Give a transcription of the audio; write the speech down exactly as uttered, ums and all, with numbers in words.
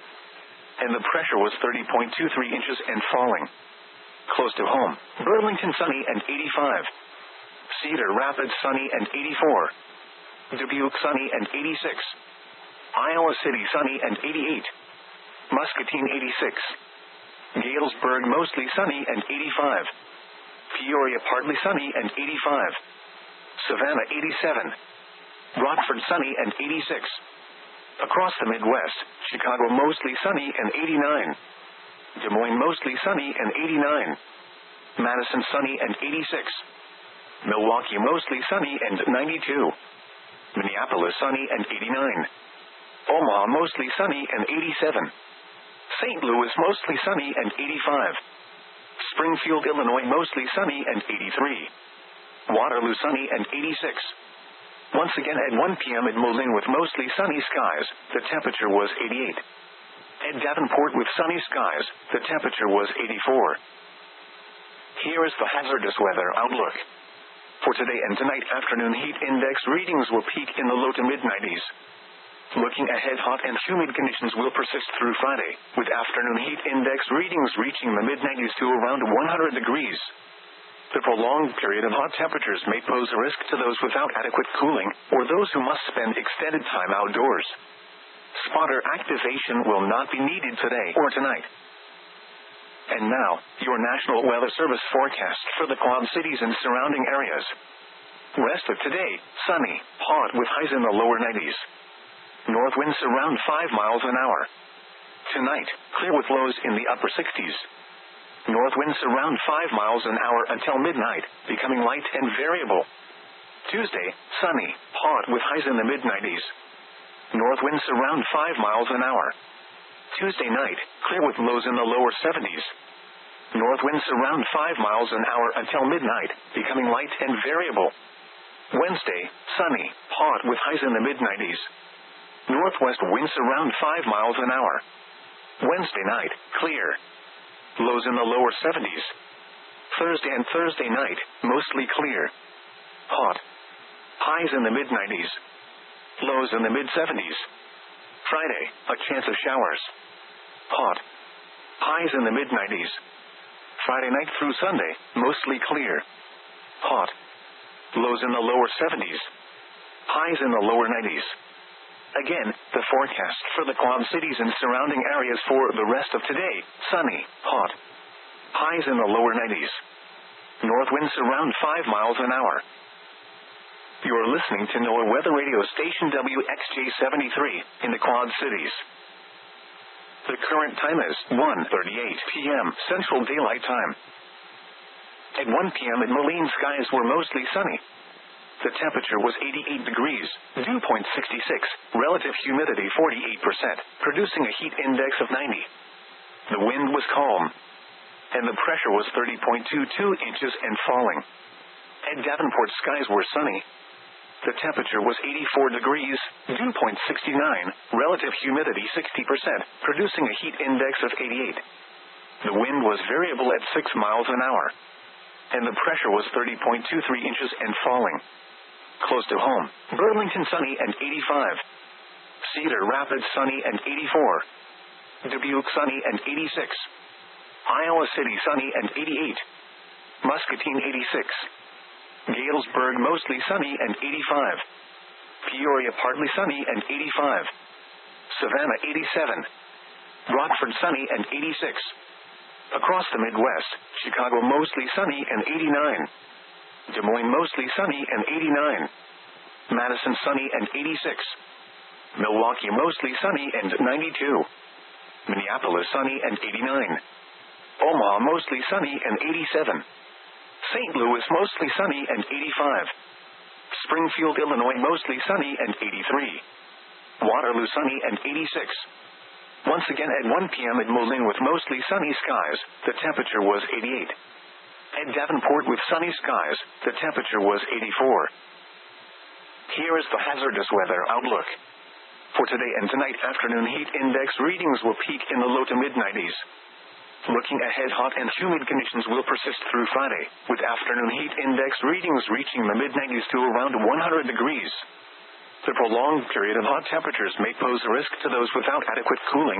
and the pressure was thirty point two three inches and falling. Close to home, Burlington sunny and eighty-five. Cedar Rapids sunny and eighty-four. Dubuque sunny and eighty-six. Iowa City sunny and eighty-eight. Muscatine eighty-six. Galesburg mostly sunny and eighty-five. Peoria partly sunny and eighty-five. Savannah eighty-seven. Rockford sunny and eighty-six. Across the Midwest, Chicago mostly sunny and eighty-nine. Des Moines mostly sunny and eighty-nine. Madison sunny and eighty-six. Milwaukee mostly sunny and ninety-two. Minneapolis sunny and eighty-nine. Omaha mostly sunny and eighty-seven. Saint Louis mostly sunny and eighty-five. Springfield, Illinois mostly sunny and eighty-three. Waterloo sunny and eighty-six. Once again at one p.m. at Moline with mostly sunny skies, the temperature was eighty-eight. At Davenport with sunny skies, the temperature was eighty-four. Here is the hazardous weather outlook. For today and tonight, afternoon heat index readings will peak in the low to mid nineties. Looking ahead, hot and humid conditions will persist through Friday, with afternoon heat index readings reaching the mid nineties to around one hundred degrees. The prolonged period of hot temperatures may pose a risk to those without adequate cooling, or those who must spend extended time outdoors. Spotter activation will not be needed today or tonight. And now, your National Weather Service forecast for the Quad Cities and surrounding areas. Rest of today, sunny, hot with highs in the lower nineties. North winds around five miles an hour. Tonight, clear with lows in the upper sixties. North winds around five miles an hour until midnight, becoming light and variable. Tuesday, sunny, hot with highs in the mid nineties. North winds around five miles an hour. Tuesday night, clear with lows in the lower seventies. North winds around five miles an hour until midnight, becoming light and variable. Wednesday, sunny, hot with highs in the mid nineties. Northwest winds around five miles an hour. Wednesday night, clear. Lows in the lower seventies. Thursday and Thursday night, mostly clear. Hot. Highs in the mid nineties. Lows in the mid seventies. Friday, a chance of showers. Hot. Highs in the mid nineties. Friday night through Sunday, mostly clear. Hot. Lows in the lower seventies. Highs in the lower nineties. Again, the forecast for the Quad Cities and surrounding areas for the rest of today, sunny, hot. Highs in the lower nineties. North winds around five miles an hour. You are listening to NOAA Weather Radio Station W X J seventy-three in the Quad Cities. The current time is one thirty-eight p.m. Central Daylight Time. At one p.m. at Moline, skies were mostly sunny. The temperature was eighty-eight degrees, dew point sixty-six, relative humidity forty-eight percent, producing a heat index of ninety. The wind was calm, and the pressure was thirty point two two inches and falling. At Davenport, skies were sunny. The temperature was eighty-four degrees, dew point sixty-nine, relative humidity sixty percent, producing a heat index of eighty-eight. The wind was variable at six miles an hour, and the pressure was thirty point two three inches and falling. Close to home, Burlington sunny and eighty-five. Cedar Rapids sunny and eighty-four. Dubuque sunny and eighty-six. Iowa City sunny and eighty-eight. Muscatine eighty-six. Galesburg mostly sunny and eighty-five. Peoria partly sunny and eighty-five. Savannah eighty-seven. Rockford sunny and eighty-six. Across the Midwest, Chicago mostly sunny and eighty-nine. Des Moines mostly sunny and eighty-nine. Madison sunny and eighty-six. Milwaukee mostly sunny and ninety-two. Minneapolis sunny and eighty-nine. Omaha mostly sunny and eighty-seven. Saint Louis mostly sunny and eighty-five. Springfield, Illinois mostly sunny and eighty-three. Waterloo sunny and eighty-six. Once again at one p.m. at Moline with mostly sunny skies, the temperature was eighty-eight. At Davenport with sunny skies, the temperature was eighty-four. Here is the hazardous weather outlook. For today and tonight, afternoon heat index readings will peak in the low to mid nineties. Looking ahead, hot and humid conditions will persist through Friday, with afternoon heat index readings reaching the mid nineties to around one hundred degrees. The prolonged period of hot temperatures may pose a risk to those without adequate cooling,